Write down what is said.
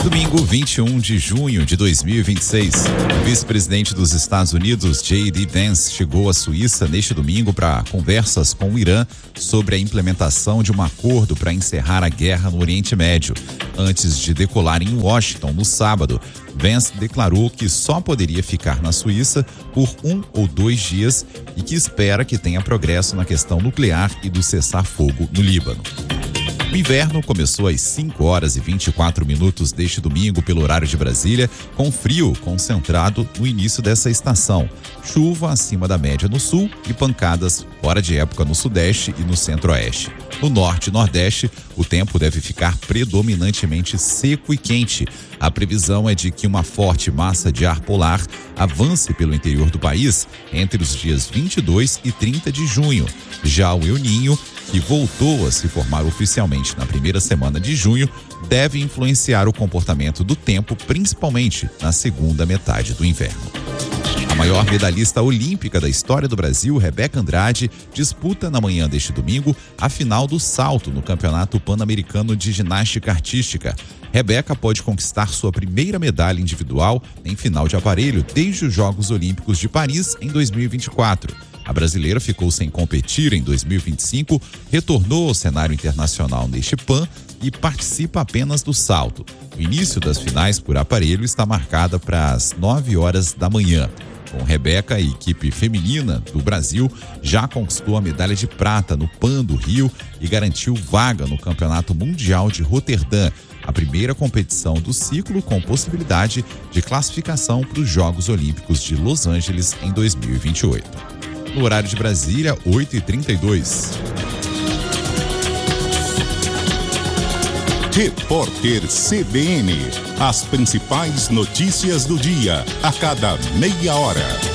Domingo, 21 de junho de 2026. O vice-presidente dos Estados Unidos, J.D. Vance, chegou à Suíça neste domingo para conversas com o Irã sobre a implementação de um acordo para encerrar a guerra no Oriente Médio. Antes de decolar em Washington no sábado, Vance declarou que só poderia ficar na Suíça por 1 ou 2 dias e que espera que tenha progresso na questão nuclear e do cessar-fogo no Líbano. O inverno começou às 5 horas e 24 minutos deste domingo pelo horário de Brasília, com frio concentrado no início dessa estação. Chuva acima da média no sul e pancadas fora de época no sudeste e no centro-oeste. No norte e nordeste, o tempo deve ficar predominantemente seco e quente. A previsão é de que uma forte massa de ar polar avance pelo interior do país entre os dias 22 e 30 de junho. Já o El Niño, que voltou a se formar oficialmente na primeira semana de junho, deve influenciar o comportamento do tempo, principalmente na segunda metade do inverno. A maior medalhista olímpica da história do Brasil, Rebeca Andrade, disputa na manhã deste domingo a final do salto no Campeonato Pan-Americano de Ginástica Artística. Rebeca pode conquistar sua primeira medalha individual em final de aparelho desde os Jogos Olímpicos de Paris em 2024. A brasileira ficou sem competir em 2025, retornou ao cenário internacional neste PAN e participa apenas do salto. O início das finais por aparelho está marcada para as 9 horas da manhã. Com Rebeca, a equipe feminina do Brasil já conquistou a medalha de prata no PAN do Rio e garantiu vaga no Campeonato Mundial de Roterdã, a primeira competição do ciclo com possibilidade de classificação para os Jogos Olímpicos de Los Angeles em 2028. No horário de Brasília, 8h32. Repórter CBN. As principais notícias do dia, a cada meia hora.